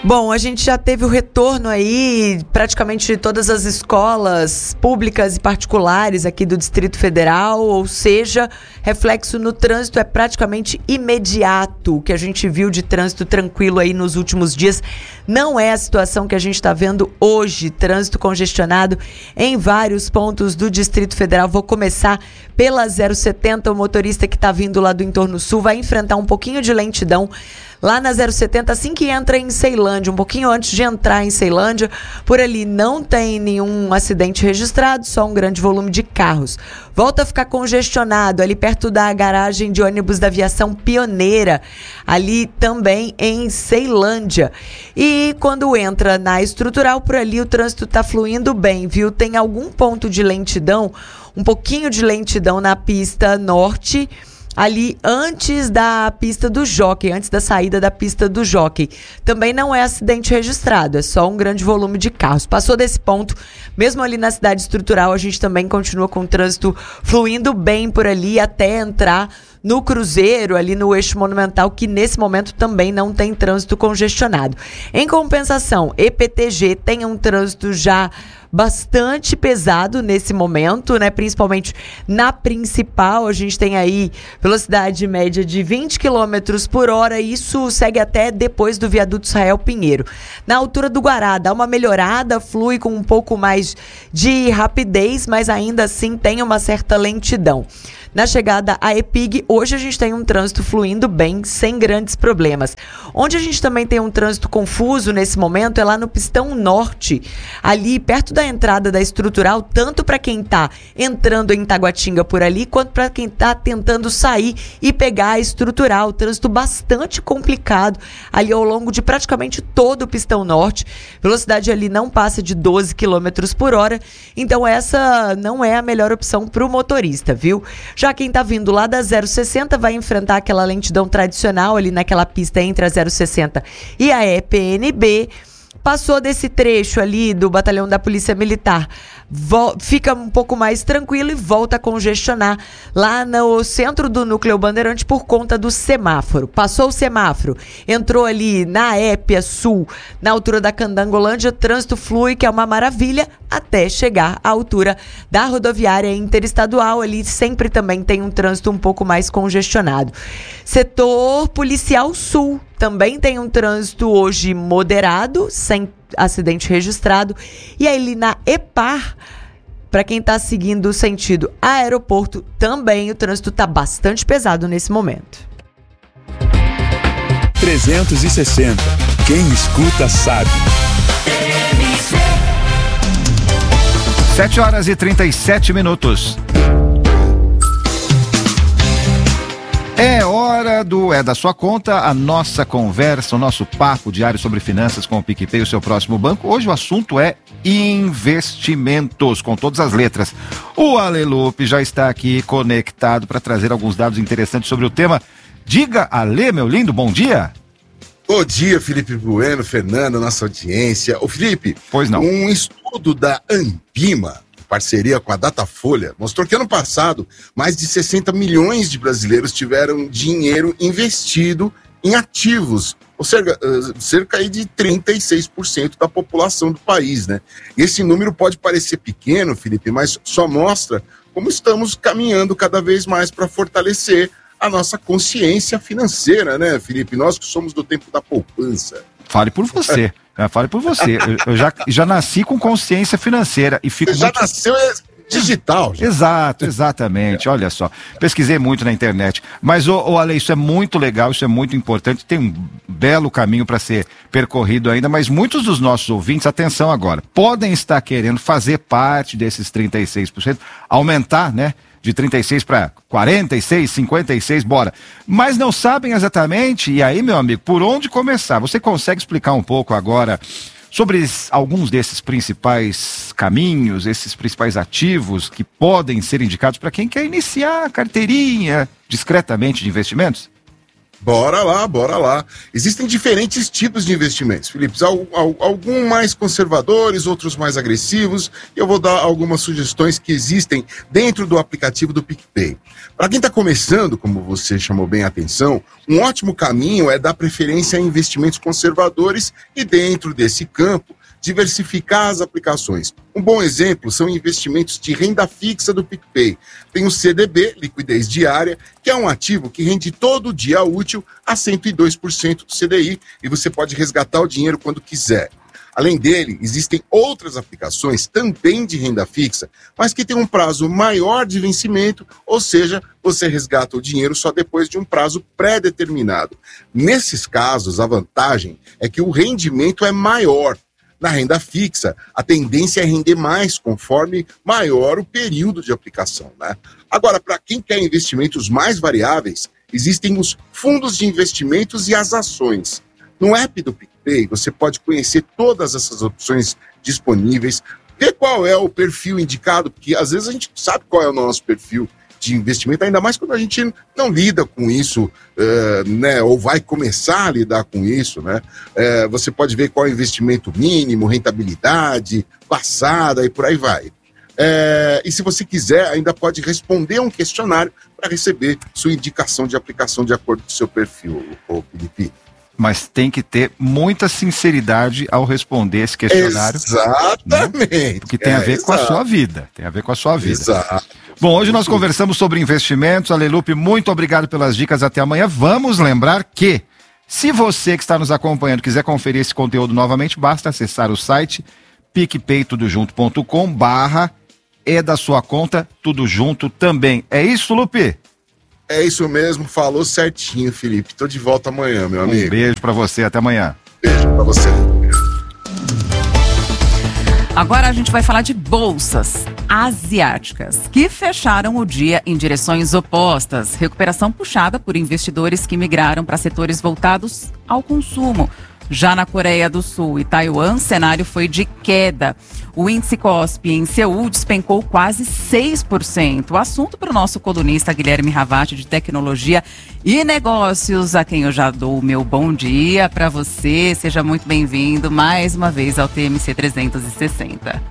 Bom, a gente já teve o retorno aí, praticamente de todas as escolas públicas e particulares aqui do Distrito Federal, ou seja, reflexo no trânsito é praticamente imediato. O que a gente viu de trânsito tranquilo aí nos últimos dias não é a situação que a gente está vendo hoje. Trânsito congestionado em vários pontos do Distrito Federal. Vou começar pela 070, o motorista que está vindo lá do entorno sul vai enfrentar um pouquinho de lentidão lá na 070, assim que entra em Ceilândia, um pouquinho antes de entrar em Ceilândia. Por ali não tem nenhum acidente registrado, só um grande volume de carros. Volta a ficar congestionado ali perto da garagem de ônibus da Aviação Pioneira, ali também em Ceilândia. E quando entra na Estrutural, por ali o trânsito está fluindo bem, viu? Tem algum ponto de lentidão, um pouquinho de lentidão na pista norte, ali antes da pista do Jockey, antes da saída da pista do Jockey. Também não é acidente registrado, é só um grande volume de carros. Passou desse ponto, mesmo ali na cidade estrutural, a gente também continua com o trânsito fluindo bem por ali até entrar no Cruzeiro, ali no eixo monumental, que nesse momento também não tem trânsito congestionado. Em compensação, EPTG tem um trânsito já bastante pesado nesse momento, né? Principalmente na principal, a gente tem aí velocidade média de 20 km por hora, e isso segue até depois do viaduto Israel Pinheiro. Na altura do Guará, dá uma melhorada, flui com um pouco mais de rapidez, mas ainda assim tem uma certa lentidão. Na chegada à EPIG, hoje a gente tem um trânsito fluindo bem, sem grandes problemas. Onde a gente também tem um trânsito confuso nesse momento é lá no Pistão Norte, ali perto da entrada da Estrutural, tanto para quem está entrando em Taguatinga por ali, quanto para quem está tentando sair e pegar a Estrutural. Trânsito bastante complicado ali ao longo de praticamente todo o Pistão Norte. Velocidade ali não passa de 12 km por hora, então essa não é a melhor opção para o motorista, viu? Já quem está vindo lá da 060 vai enfrentar aquela lentidão tradicional ali naquela pista entre a 060 e a EPNB. Passou desse trecho ali do batalhão da Polícia Militar, fica um pouco mais tranquilo e volta a congestionar lá no centro do núcleo Bandeirante por conta do semáforo. Passou o semáforo, entrou ali na Épia Sul, na altura da Candangolândia, trânsito flui, que é uma maravilha, até chegar à altura da rodoviária interestadual. Ali sempre também tem um trânsito um pouco mais congestionado. Setor Policial Sul também tem um trânsito hoje moderado, sem acidente registrado. E aí na EPAR, para quem está seguindo o sentido aeroporto, também o trânsito está bastante pesado nesse momento. 360. Quem escuta sabe. 7h37. É hora do É da Sua Conta, a nossa conversa, o nosso papo diário sobre finanças com o PicPay, o seu próximo banco. Hoje o assunto é investimentos, com todas as letras. O Ale Lupe já está aqui conectado para trazer alguns dados interessantes sobre o tema. Diga, Ale, meu lindo, bom dia. Bom dia, Felipe Bueno, Fernando, nossa audiência. Ô Felipe, pois não. Um estudo da Ambima, parceria com a Datafolha, mostrou que ano passado mais de 60 milhões de brasileiros tiveram dinheiro investido em ativos, ou seja, cerca aí de 36% da população do país, né? E esse número pode parecer pequeno, Felipe, mas só mostra como estamos caminhando cada vez mais para fortalecer a nossa consciência financeira, né, Felipe? Nós que somos do tempo da poupança. Fale por você. Fale por você. Eu já nasci com consciência financeira e fico. Você já nasceu digital. Já. Exato, exatamente. Olha só. Pesquisei muito na internet. Mas, Ale, isso é muito legal, isso é muito importante. Tem um belo caminho para ser percorrido ainda, mas muitos dos nossos ouvintes, atenção agora, podem estar querendo fazer parte desses 36%, aumentar, né? De 36 para 46, 56, bora. Mas não sabem exatamente, e aí, meu amigo, por onde começar? Você consegue explicar um pouco agora sobre alguns desses principais caminhos, esses principais ativos que podem ser indicados para quem quer iniciar a carteirinha discretamente de investimentos? Bora lá. Existem diferentes tipos de investimentos, Felipe. Alguns mais conservadores, outros mais agressivos. E eu vou dar algumas sugestões que existem dentro do aplicativo do PicPay. Para quem está começando, como você chamou bem a atenção, um ótimo caminho é dar preferência a investimentos conservadores e, dentro desse campo, diversificar as aplicações. Um bom exemplo são investimentos de renda fixa do PicPay. Tem o CDB, liquidez diária, que é um ativo que rende todo dia útil a 102% do CDI e você pode resgatar o dinheiro quando quiser. Além dele, existem outras aplicações também de renda fixa, mas que têm um prazo maior de vencimento, ou seja, você resgata o dinheiro só depois de um prazo pré-determinado. Nesses casos, a vantagem é que o rendimento é maior. Na renda fixa, a tendência é render mais conforme maior o período de aplicação, né? Agora, para quem quer investimentos mais variáveis, existem os fundos de investimentos e as ações. No app do PicPay, você pode conhecer todas essas opções disponíveis, ver qual é o perfil indicado, porque às vezes a gente sabe qual é o nosso perfil de investimento, ainda mais quando a gente não lida com isso, né, ou vai começar a lidar com isso, né? Você pode ver qual é o investimento mínimo, rentabilidade, passada e por aí vai. E se você quiser, ainda pode responder um questionário para receber sua indicação de aplicação de acordo com o seu perfil, Felipe. Mas tem que ter muita sinceridade ao responder esse questionário. Exatamente. Né? Porque tem a ver com a sua vida. Tem a ver com a sua vida. Exato. Bom, hoje nós conversamos sobre investimentos. Alelupe, muito obrigado pelas dicas. Até amanhã. Vamos lembrar que, se você que está nos acompanhando quiser conferir esse conteúdo novamente, basta acessar o site picpaytudojunto.com/ é da sua conta, tudo junto também. É isso, Lupe? É isso mesmo, falou certinho, Felipe. Tô de volta amanhã, meu amigo. Um beijo pra você, até amanhã. Beijo pra você. Agora a gente vai falar de bolsas asiáticas, que fecharam o dia em direções opostas. Recuperação puxada por investidores que migraram para setores voltados ao consumo. Já na Coreia do Sul e Taiwan, o cenário foi de queda. O índice KOSPI em Seul despencou quase 6%. O assunto para o nosso colunista Guilherme Ravati, de Tecnologia e Negócios, a quem eu já dou o meu bom dia para você. Seja muito bem-vindo mais uma vez ao TMC 360.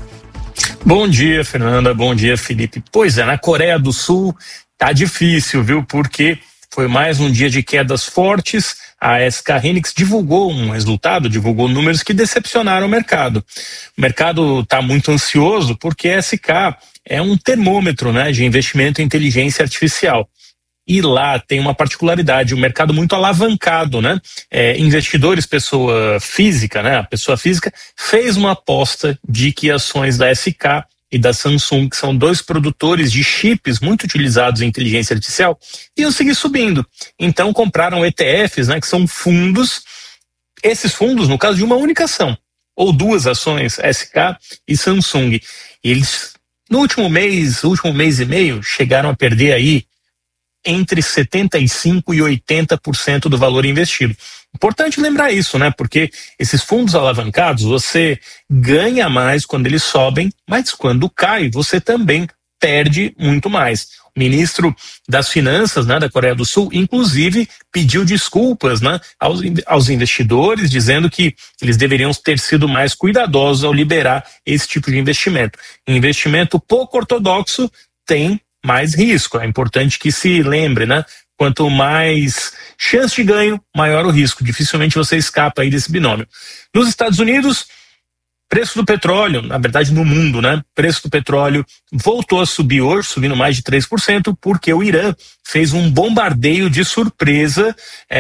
Bom dia, Fernanda. Bom dia, Felipe. Pois é, na Coreia do Sul tá difícil, viu? Porque foi mais um dia de quedas fortes. A SK Hynix divulgou um resultado, divulgou números que decepcionaram o mercado. O mercado está muito ansioso porque a SK é um termômetro, né, de investimento em inteligência artificial. E lá tem uma particularidade, um mercado muito alavancado, né? Investidores, pessoa física, né? A pessoa física fez uma aposta de que ações da SK e da Samsung, que são dois produtores de chips muito utilizados em inteligência artificial, iam seguir subindo. Então compraram ETFs, né, que são fundos, esses fundos no caso de uma única ação, ou duas ações, SK e Samsung. E eles, no último mês e meio, chegaram a perder aí entre 75% e 80% do valor investido. Importante lembrar isso, né? Porque esses fundos alavancados, você ganha mais quando eles sobem, mas quando cai, você também perde muito mais. O ministro das Finanças, né, da Coreia do Sul, inclusive, pediu desculpas, né, aos investidores, dizendo que eles deveriam ter sido mais cuidadosos ao liberar esse tipo de investimento. Investimento pouco ortodoxo tem mais risco. É importante que se lembre, né? Quanto mais chance de ganho, maior o risco. Dificilmente você escapa aí desse binômio. Nos Estados Unidos, preço do petróleo, na verdade no mundo, né? Preço do petróleo voltou a subir hoje, subindo mais de 3%, porque o Irã fez um bombardeio de surpresa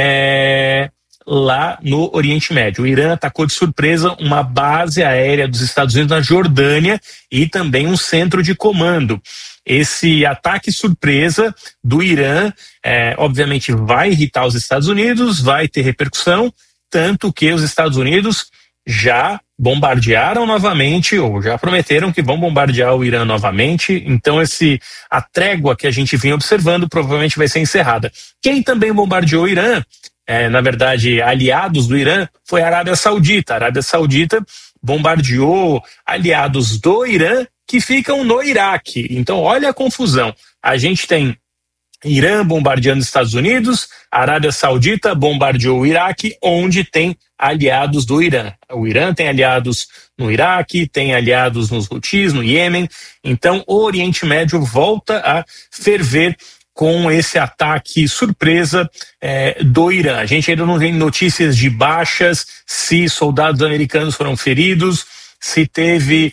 lá no Oriente Médio. O Irã atacou de surpresa uma base aérea dos Estados Unidos na Jordânia e também um centro de comando. Esse ataque surpresa do Irã, obviamente, vai irritar os Estados Unidos, vai ter repercussão, tanto que os Estados Unidos já bombardearam novamente, ou já prometeram que vão bombardear o Irã novamente. Então, a trégua que a gente vinha observando provavelmente vai ser encerrada. Quem também bombardeou o Irã, na verdade, aliados do Irã, foi a Arábia Saudita. A Arábia Saudita bombardeou aliados do Irã que ficam no Iraque. Então, olha a confusão. A gente tem Irã bombardeando os Estados Unidos, a Arábia Saudita bombardeou o Iraque, onde tem aliados do Irã. O Irã tem aliados no Iraque, tem aliados nos Houthis, no Iêmen. Então, o Oriente Médio volta a ferver com esse ataque surpresa do Irã. A gente ainda não tem notícias de baixas, se soldados americanos foram feridos, se teve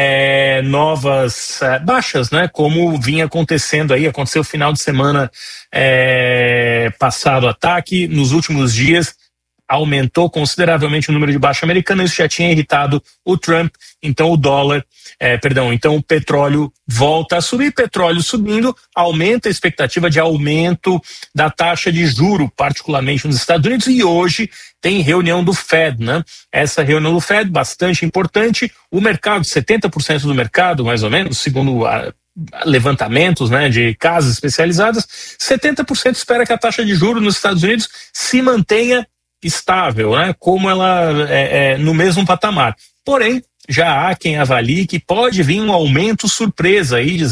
novas baixas, né? Como vinha acontecendo aí, aconteceu final de semana passado o ataque, nos últimos dias aumentou consideravelmente o número de baixas americanas, isso já tinha irritado o Trump, então então o petróleo volta a subir, petróleo subindo, aumenta a expectativa de aumento da taxa de juro, particularmente nos Estados Unidos, e hoje tem reunião do Fed, né? Essa reunião do Fed, bastante importante, o mercado, 70% do mercado, mais ou menos, segundo levantamentos, né, de casas especializadas, 70% espera que a taxa de juro nos Estados Unidos se mantenha estável, né, como ela no mesmo patamar. Porém, já há quem avalie que pode vir um aumento surpresa aí de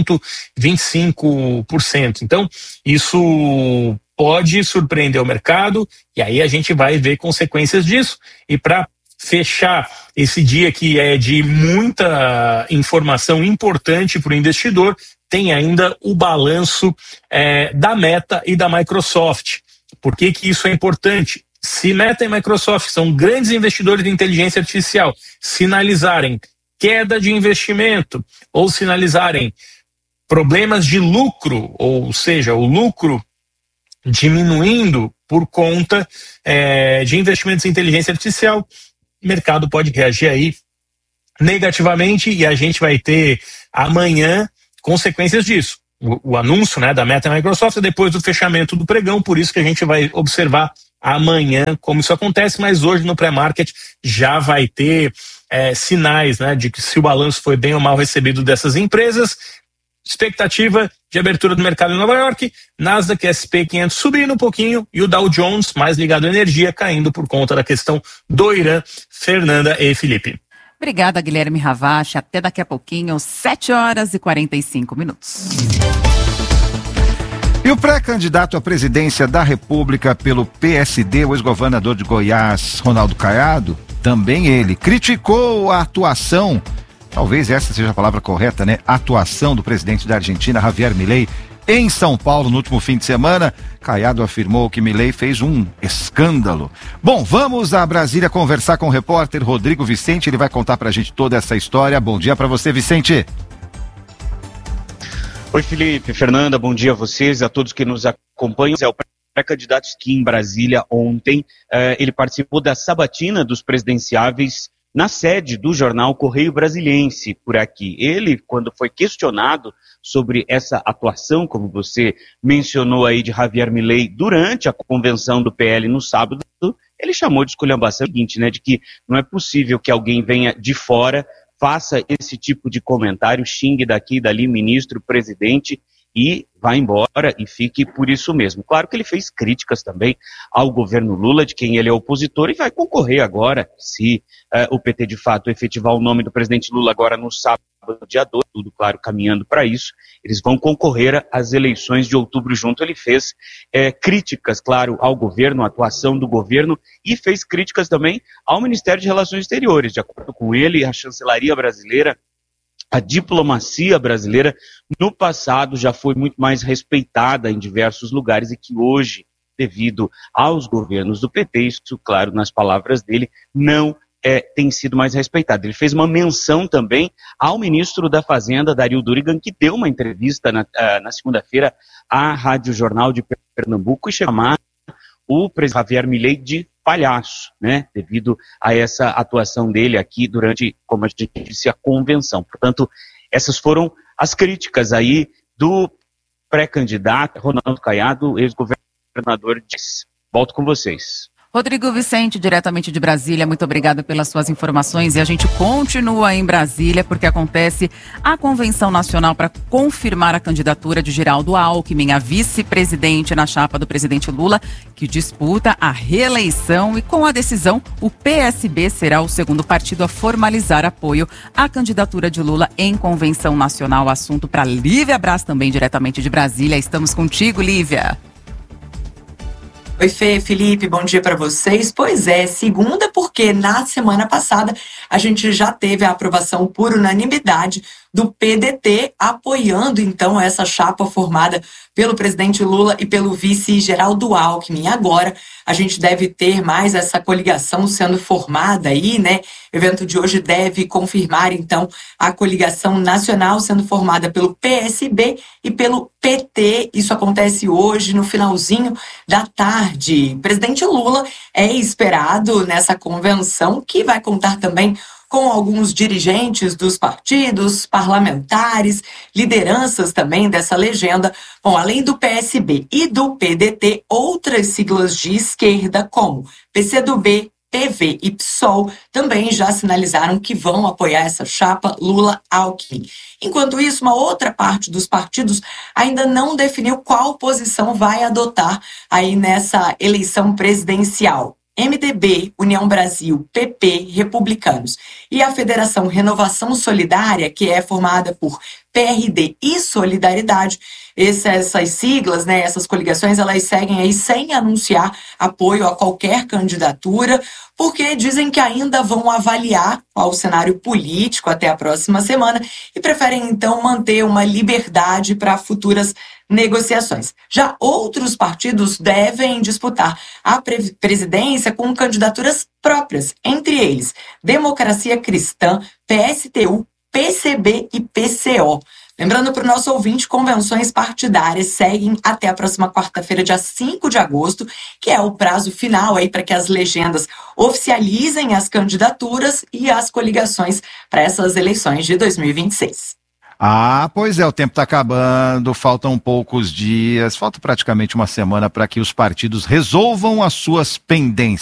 0,25%. Então, isso pode surpreender o mercado e aí a gente vai ver consequências disso. E para fechar esse dia que é de muita informação importante para o investidor, tem ainda o balanço da Meta e da Microsoft. Por que isso é importante? Se Meta e Microsoft são grandes investidores de inteligência artificial, sinalizarem queda de investimento ou sinalizarem problemas de lucro, ou seja, o lucro diminuindo por conta de investimentos em inteligência artificial, o mercado pode reagir aí negativamente e a gente vai ter amanhã consequências disso. O anúncio, né, da Meta e Microsoft depois do fechamento do pregão, por isso que a gente vai observar amanhã como isso acontece, mas hoje no pré-market já vai ter sinais, né, de que se o balanço foi bem ou mal recebido dessas empresas. Expectativa de abertura do mercado em Nova York, Nasdaq SP 500 subindo um pouquinho e o Dow Jones, mais ligado à energia, caindo por conta da questão do Irã. Fernanda e Felipe. Obrigada, Guilherme Ravache. Até daqui a pouquinho, 7h45. E o pré-candidato à presidência da República pelo PSD, o ex-governador de Goiás, Ronaldo Caiado, também ele criticou a atuação, talvez essa seja a palavra correta, né? Atuação do presidente da Argentina, Javier Milei, em São Paulo no último fim de semana. Caiado afirmou que Milei fez um escândalo. Bom, vamos a Brasília conversar com o repórter Rodrigo Vicente, ele vai contar pra gente toda essa história. Bom dia pra você, Vicente. Oi, Felipe, Fernanda, bom dia a vocês e a todos que nos acompanham. É o pré-candidato aqui em Brasília ontem. Ele participou da sabatina dos presidenciáveis na sede do jornal Correio Brasiliense, por aqui. Ele, quando foi questionado sobre essa atuação, como você mencionou aí, de Javier Milei durante a convenção do PL no sábado, ele chamou de esculhambação o seguinte, né, de que não é possível que alguém venha de fora, faça esse tipo de comentário, xingue daqui e dali ministro, presidente e vá embora e fique por isso mesmo. Claro que ele fez críticas também ao governo Lula, de quem ele é opositor, e vai concorrer agora, se o PT de fato efetivar o nome do presidente Lula agora no sábado, dia 2, tudo claro, caminhando para isso, eles vão concorrer às eleições de outubro junto. Ele fez críticas, claro, ao governo, à atuação do governo, e fez críticas também ao Ministério de Relações Exteriores. De acordo com ele, a chancelaria brasileira, a diplomacia brasileira, no passado já foi muito mais respeitada em diversos lugares e que hoje, devido aos governos do PT, isso, claro, nas palavras dele, não tem sido mais respeitado. Ele fez uma menção também ao ministro da Fazenda, Dario Durigan, que deu uma entrevista na segunda-feira à Rádio Jornal de Pernambuco e chamar o presidente Javier Milei de palhaço, né, devido a essa atuação dele aqui durante, como a gente disse, a convenção. Portanto, essas foram as críticas aí do pré-candidato Ronaldo Caiado, ex-governador de... Volto com vocês. Rodrigo Vicente, diretamente de Brasília, muito obrigada pelas suas informações. E a gente continua em Brasília porque acontece a Convenção Nacional para confirmar a candidatura de Geraldo Alckmin, a vice-presidente na chapa do presidente Lula, que disputa a reeleição. E com a decisão, o PSB será o segundo partido a formalizar apoio à candidatura de Lula em Convenção Nacional. Assunto para Lívia Braz, também diretamente de Brasília. Estamos contigo, Lívia. Oi, Fê, Felipe, bom dia para vocês. Pois é, segunda porque na semana passada a gente já teve a aprovação por unanimidade do PDT, apoiando então essa chapa formada pelo presidente Lula e pelo vice Geraldo Alckmin. Agora a gente deve ter mais essa coligação sendo formada aí, né? O evento de hoje deve confirmar então a coligação nacional sendo formada pelo PSB e pelo PT. Isso acontece hoje no finalzinho da tarde. Presidente Lula é esperado nessa convenção, que vai contar também com alguns dirigentes dos partidos, parlamentares, lideranças também dessa legenda. Bom, além do PSB e do PDT, outras siglas de esquerda, como PCdoB, PV e PSOL, também já sinalizaram que vão apoiar essa chapa Lula-Alckmin. Enquanto isso, uma outra parte dos partidos ainda não definiu qual posição vai adotar aí nessa eleição presidencial. MDB, União Brasil, PP, Republicanos e a Federação Renovação Solidária, que é formada por PRD e Solidariedade, essas siglas, né, essas coligações, elas seguem aí sem anunciar apoio a qualquer candidatura, porque dizem que ainda vão avaliar qual o cenário político até a próxima semana e preferem então manter uma liberdade para futuras negociações. Já outros partidos devem disputar a presidência com candidaturas próprias, entre eles Democracia Cristã, PSTU, PCB e PCO. Lembrando para o nosso ouvinte, convenções partidárias seguem até a próxima quarta-feira, dia 5 de agosto, que é o prazo final aí para que as legendas oficializem as candidaturas e as coligações para essas eleições de 2026. Ah, pois é, o tempo está acabando, faltam poucos dias, falta praticamente uma semana para que os partidos resolvam as suas pendências.